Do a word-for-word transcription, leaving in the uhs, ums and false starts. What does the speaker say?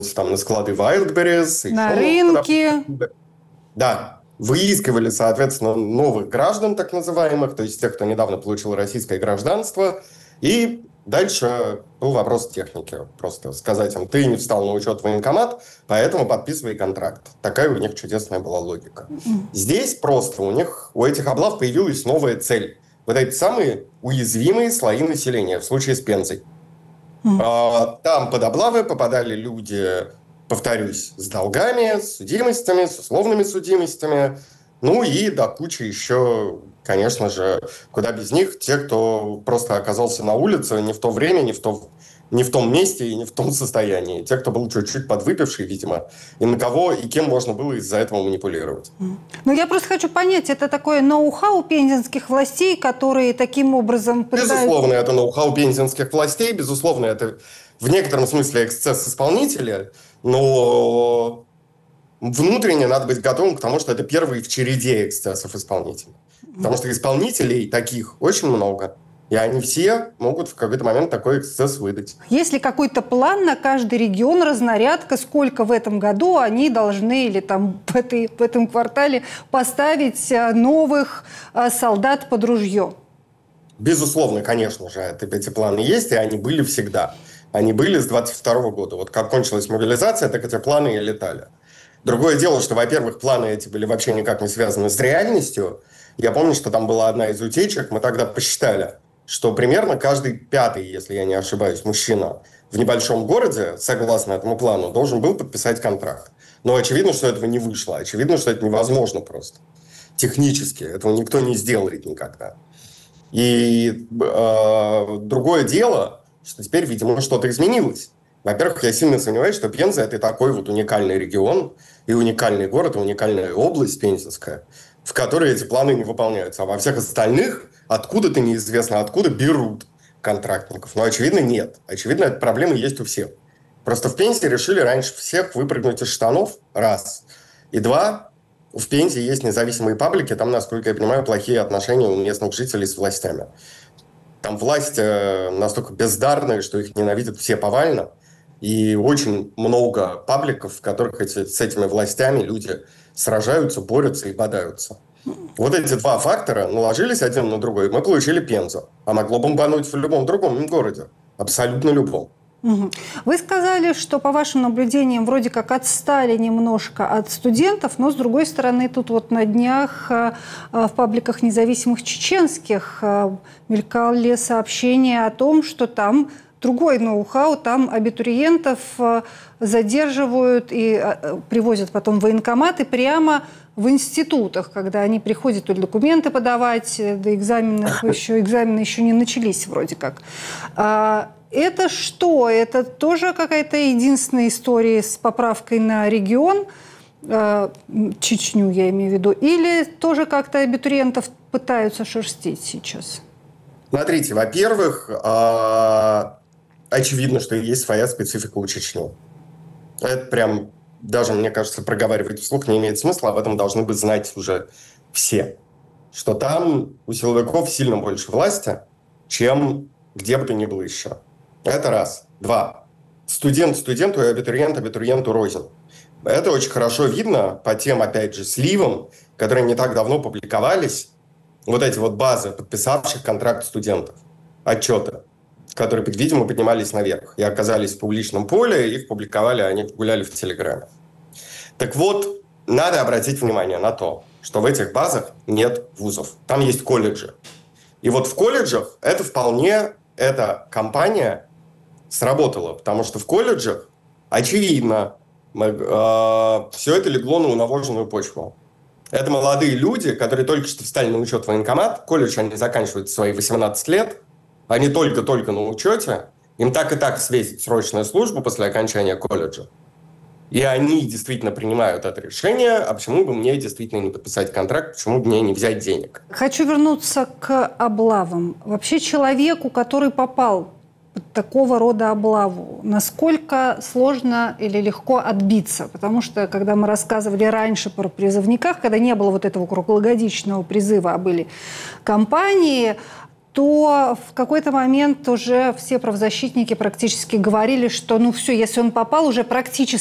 там на склады Wildberries. На рынке. Да. Выискивали, соответственно, новых граждан, так называемых, то есть тех, кто недавно получил российское гражданство. И дальше был вопрос техники. Просто сказать им, ты не встал на учет в военкомат, поэтому подписывай контракт. Такая у них чудесная была логика. Здесь просто у них, у этих облав появилась новая цель. Вот эти самые уязвимые слои населения, в случае с Пензой. Там под облавы попадали люди... повторюсь, с долгами, с судимостями, с условными судимостями. Ну и до кучи еще, конечно же, куда без них, те, кто просто оказался на улице не в то время, не в, то, не в том месте и не в том состоянии. Те, кто был чуть-чуть подвыпивший, видимо, и на кого и кем можно было из-за этого манипулировать. Ну, я просто хочу понять, это такое ноу-хау пензенских властей, которые таким образом пытаются... Безусловно, это ноу-хау пензенских властей, безусловно, это в некотором смысле эксцесс исполнителя, но внутренне надо быть готовым к тому, что это первый в череде эксцессов исполнителей. Потому что исполнителей таких очень много. И они все могут в какой-то момент такой эксцесс выдать. Есть ли какой-то план на каждый регион, разнарядка, сколько в этом году они должны или там в, этой, в этом квартале поставить новых солдат под ружье? Безусловно, конечно же, это, эти планы есть, и они были всегда. Они были с двадцать второго года. Вот как кончилась мобилизация, так эти планы и летали. Другое дело, что, во-первых, планы эти были вообще никак не связаны с реальностью. Я помню, что там была одна из утечек, мы тогда посчитали, что примерно каждый пятый, если я не ошибаюсь, мужчина в небольшом городе, согласно этому плану, должен был подписать контракт. Но очевидно, что этого не вышло. Очевидно, что это невозможно просто. Технически. Этого никто не сделает никогда. И э, другое дело... что теперь, видимо, что-то изменилось. Во-первых, я сильно сомневаюсь, что Пенза – это такой вот уникальный регион и уникальный город, и уникальная область пензенская, в которой эти планы не выполняются. А во всех остальных откуда-то неизвестно, откуда берут контрактников. Но, очевидно, нет. Очевидно, эта проблема есть у всех. Просто в Пензе решили раньше всех выпрыгнуть из штанов, раз. И два, в Пензе есть независимые паблики, там, насколько я понимаю, плохие отношения у местных жителей с властями. Там власть настолько бездарная, что их ненавидят все повально. И очень много пабликов, в которых эти, с этими властями люди сражаются, борются и бодаются. Вот эти два фактора наложились один на другой. Мы получили Пензу. А могло бомбануть в любом другом городе. Абсолютно любом. Вы сказали, что, по вашим наблюдениям, вроде как отстали немножко от студентов, но, с другой стороны, тут вот на днях в пабликах независимых чеченских мелькали сообщения о том, что там другой ноу-хау, там абитуриентов задерживают и привозят потом в военкоматы прямо в институтах, когда они приходят тут документы подавать, до экзаменов еще, экзамены еще не начались вроде как. Это что? Это тоже какая-то единственная история с поправкой на регион, э, Чечню я имею в виду, или тоже как-то абитуриентов пытаются шерстить сейчас? Смотрите, во-первых, э, очевидно, что есть своя специфика у Чечни. Это прям, даже, мне кажется, проговаривать вслух не имеет смысла, об этом должны бы знать уже все. Что там у силовиков сильно больше власти, чем где бы то ни было еще. Это раз. Два. Студент студенту и абитуриент абитуриенту рознь. Это очень хорошо видно по тем, опять же, сливам, которые не так давно публиковались. Вот эти вот базы подписавших контракт студентов. Отчеты, которые, видимо, поднимались наверх и оказались в публичном поле, их публиковали, они гуляли в Телеграме. Так вот, надо обратить внимание на то, что в этих базах нет вузов. Там есть колледжи. И вот в колледжах это вполне, эта компания сработала, потому что в колледжах, очевидно, мы, э, все это легло на унавоженную почву. Это молодые люди, которые только что встали на учет в военкомат, колледж они заканчивают в свои восемнадцать лет, они только-только на учете, им так и так светит срочная служба после окончания колледжа. И они действительно принимают это решение, а почему бы мне действительно не подписать контракт, почему бы мне не взять денег? Хочу вернуться к облавам. Вообще человеку, который попал под такого рода облаву, насколько сложно или легко отбиться? Потому что, когда мы рассказывали раньше про призывниках, когда не было вот этого круглогодичного призыва, а были кампании, то в какой-то момент уже все правозащитники практически говорили, что ну все, если он попал, уже практически